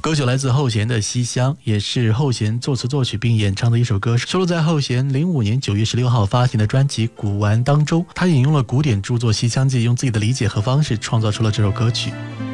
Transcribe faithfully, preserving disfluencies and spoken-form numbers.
歌曲来自后弦的《西厢》，也是后弦作词作曲并演唱的一首歌，收录在后弦零五年九月十六号发行的专辑《古玩》当中。他引用了古典著作《西厢记》，用自己的理解和方式创造出了这首歌曲。